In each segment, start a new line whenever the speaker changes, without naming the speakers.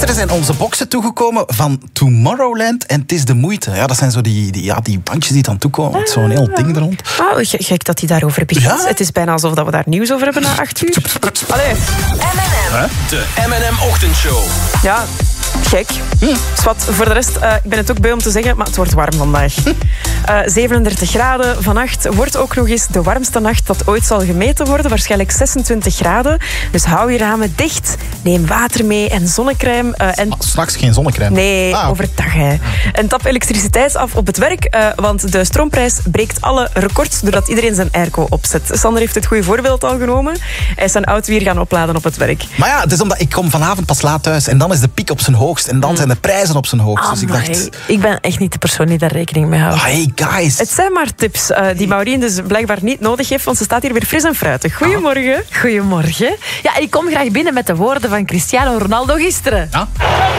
Gisteren zijn onze boxen toegekomen van Tomorrowland en het is de moeite. Ja, dat zijn zo die bandjes die dan toekomen met zo'n heel ding er rond.
Gek dat hij daarover begint. Ja? Het is bijna alsof we daar nieuws over hebben na 8 uur. Allee.
M&M. De M&M-ochtendshow.
Ja, gek. Zwat, voor de rest, ik ben het ook beu om te zeggen, maar het wordt warm vandaag. 37 graden vannacht wordt ook nog eens de warmste nacht dat ooit zal gemeten worden. Waarschijnlijk 26 graden. Dus hou je ramen dicht. Neem water mee en zonnecrème.
S'nachts geen zonnecrème?
Nee, overdag. Hè. En tap elektriciteit af op het werk, want de stroomprijs breekt alle records doordat iedereen zijn airco opzet. Sander heeft het goede voorbeeld al genomen. Hij is zijn auto weer gaan opladen op het werk.
Maar ja, het is omdat ik kom vanavond pas laat thuis en dan is de piek op zijn hoogst en dan zijn de prijzen op zijn hoogst. Dus ik dacht...
Ik ben echt niet de persoon die daar rekening mee houdt.
Hey guys.
Het zijn maar tips die Maureen dus blijkbaar niet nodig heeft, want ze staat hier weer fris en fruitig. Goedemorgen.
Goedemorgen. Ja, ik kom graag binnen met de woorden van Cristiano Ronaldo gisteren.
Ja?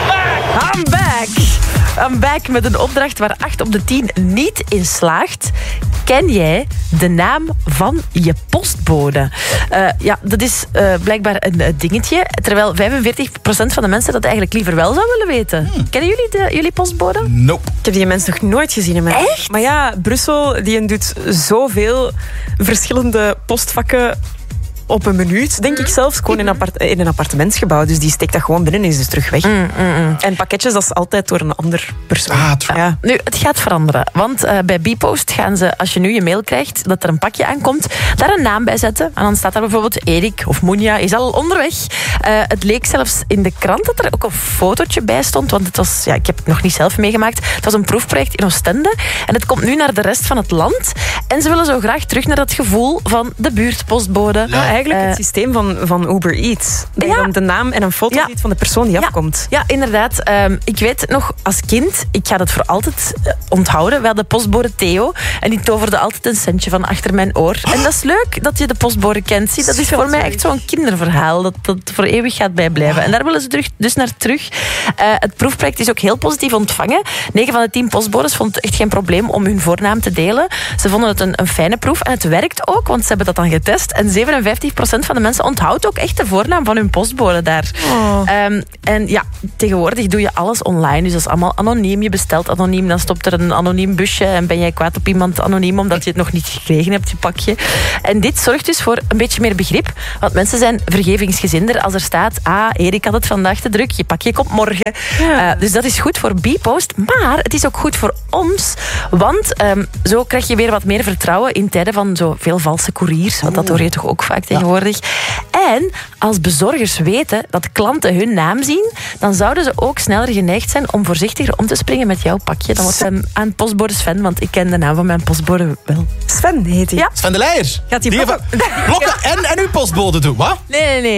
I'm back. I'm back met een opdracht waar 8 op de 10 niet in slaagt. Ken jij de naam van je postbode? Ja, dat is blijkbaar een dingetje. Terwijl 45% van de mensen dat eigenlijk liever wel zou willen weten. Kennen jullie jullie postbode?
Nope.
Ik heb die mensen nog nooit gezien in mijn leven.
Echt?
Maar ja, Brussel die doet zoveel verschillende postvakken op een minuut, denk ik zelfs. Gewoon in een appartementsgebouw. Dus die steekt dat gewoon binnen en is dus terug weg. En pakketjes, dat is altijd door een ander persoon.
Ja. Nu, het gaat veranderen. Want bij Bpost gaan ze, als je nu je mail krijgt, dat er een pakje aankomt, daar een naam bij zetten. En dan staat daar bijvoorbeeld Erik of Moenja is al onderweg. Het leek zelfs in de krant dat er ook een fotootje bij stond. Want het was, ik heb het nog niet zelf meegemaakt. Het was een proefproject in Oostende. En het komt nu naar de rest van het land. En ze willen zo graag terug naar dat gevoel van de buurtpostbode.
Ja. Eigenlijk het systeem van Uber Eats. Dat je dan de naam en een foto ziet van de persoon die afkomt.
Ja, inderdaad. Ik weet nog als kind, ik ga dat voor altijd onthouden. We hadden postbode Theo en die toverde altijd een centje van achter mijn oor. En dat is leuk dat je de postbode kent. Zie, dat is voor mij echt zo'n kinderverhaal dat voor eeuwig gaat bijblijven. En daar willen ze dus naar terug. Het proefproject is ook heel positief ontvangen. 9 van de 10 postbodes vonden het echt geen probleem om hun voornaam te delen. Ze vonden het een fijne proef en het werkt ook, want ze hebben dat dan getest. En 57% van de mensen onthoudt ook echt de voornaam van hun postbode daar. En ja, tegenwoordig doe je alles online. Dus dat is allemaal anoniem. Je bestelt anoniem, dan stopt er een anoniem busje en ben jij kwaad op iemand anoniem omdat je het nog niet gekregen hebt, je pakje. En dit zorgt dus voor een beetje meer begrip. Want mensen zijn vergevingsgezinder als er staat, Erik had het vandaag te druk, je pakje komt morgen. Ja. Dus dat is goed voor Bpost. Maar het is ook goed voor ons. Want zo krijg je weer wat meer vertrouwen in tijden van zoveel valse couriers. Want dat hoor je toch ook vaak tegenwoordig. En als bezorgers weten dat klanten hun naam zien, dan zouden ze ook sneller geneigd zijn om voorzichtiger om te springen met jouw pakje. Dan wordt hem aan postbode Sven, want ik ken de naam van mijn postbode wel.
Sven heet hij.
Ja.
Sven de Leijer.
Gaat hij blokken
en uw postbode doen, wat?
Nee.